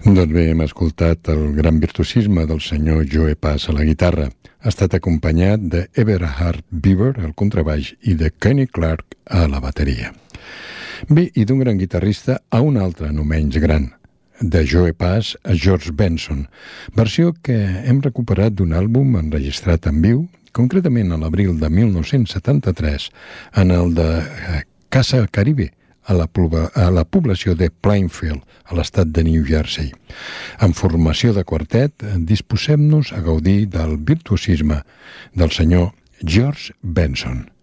Doncs bé, hem escoltat el gran virtuosisme del senyor Joe Pass a la guitarra. Ha estat acompanyat de Everhard Beaver al contrabaix i de Kenny Clark a la bateria. Bé, i d'un gran guitarrista a un altre, no menys gran, de Joe Pass a George Benson, versió que hem recuperat d'un àlbum enregistrat en viu, concretament a l'abril de 1973, en el de Casa Caribe, a la població de Plainfield, a l'estat de New Jersey. En formació de quartet, disposem-nos a gaudir del virtuosisme del senyor George Benson.